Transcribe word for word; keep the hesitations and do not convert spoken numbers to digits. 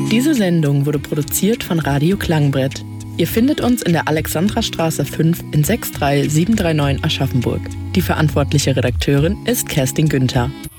Diese Sendung wurde produziert von Radio Klangbrett. Ihr findet uns in der Alexandrastraße fünf in sechs drei sieben drei neun Aschaffenburg. Die verantwortliche Redakteurin ist Kerstin Günther.